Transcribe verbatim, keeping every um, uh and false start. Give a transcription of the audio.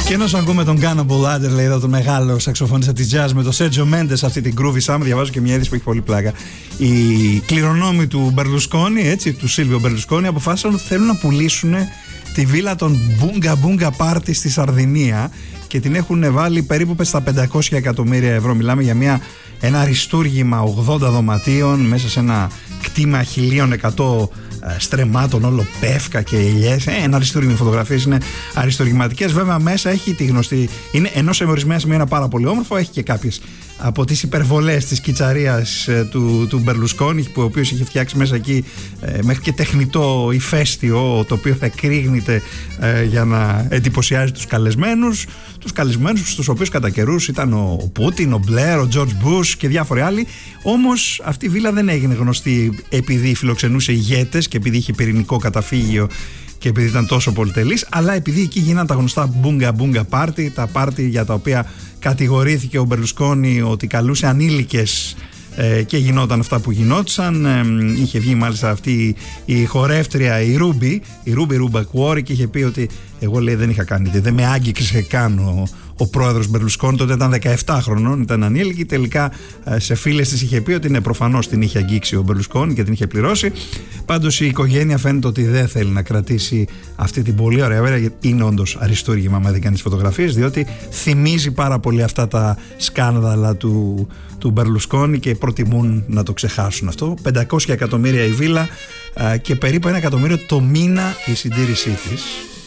Και ενώ ακούμε τον Cannibal Adderley εδώ, τον μεγάλο σαξοφωνίστα της jazz, με τον Sergio Mendes αυτή την Groovy Summer, διαβάζω και μια είδηση που έχει πολύ πλάκα. Οι κληρονόμοι του Μπερλουσκόνι, έτσι, του Σίλβιο Μπερλουσκόνι, αποφάσισαν ότι θέλουν να πουλήσουν τη βίλα των Boonga Boonga Party στη Σαρδινία και την έχουν βάλει περίπου στα πεντακόσια εκατομμύρια ευρώ. Μιλάμε για μια, ένα αριστούργημα ογδόντα δωματίων μέσα σε ένα κτήμα χίλια εκατό στρεμμάτων, όλο πεύκα και ελιές. Ε, ένα αριστούργημα, οι φωτογραφίες είναι αριστουργηματικές. Βέβαια μέσα έχει τη γνωστή, είναι ενώ σε ορισμένα σημεία είναι πάρα πολύ όμορφο, έχει και κάποιες από τις υπερβολές της κιτσαρίας του, του Μπερλουσκόνι, που ο οποίος είχε φτιάξει μέσα εκεί ε, μέχρι και τεχνητό ηφαίστειο, το οποίο θα εκρήγνεται ε, για να εντυπωσιάζει τους καλεσμένους, τους καλεσμένους στους οποίους κατά καιρούς ήταν ο Πούτιν, ο Μπλερ, ο Τζορτζ Μπούς και διάφοροι άλλοι. Όμως αυτή η βίλα δεν έγινε γνωστή επειδή φιλοξενούσε ηγέτες και επειδή είχε πυρηνικό καταφύγιο και επειδή ήταν τόσο πολυτελής, αλλά επειδή εκεί γίνανε τα γνωστά Boonga Boonga Party, τα πάρτι για τα οποία κατηγορήθηκε ο Μπερλουσκόνι ότι καλούσε ανήλικες ε, και γινόταν αυτά που γινόντουσαν. Ε, είχε βγει μάλιστα αυτή η χορεύτρια, η Ρούμπι, η Ρούμπι Ρουμπακουόρη, και είχε πει ότι εγώ, λέει, δεν είχα κάνει, δεν με άγγιξε καν ο, ο πρόεδρος Μπερλουσκόνι, τότε ήταν δεκαεπτά χρονών, ήταν ανήλικη. Τελικά σε φίλες της είχε πει ότι ναι, προφανώς την είχε αγγίξει ο Μπερλουσκόνι και την είχε πληρώσει. Πάντως η οικογένεια φαίνεται ότι δεν θέλει να κρατήσει αυτή την πολύ ωραία βέρα, γιατί είναι όντως αριστούργημα, άμα δει κανείς φωτογραφίες, διότι θυμίζει πάρα πολύ αυτά τα σκάνδαλα του, του Μπερλουσκόνι και προτιμούν να το ξεχάσουν αυτό. πεντακόσια εκατομμύρια η βίλα και περίπου ένα εκατομμύριο το μήνα η συντήρησή της.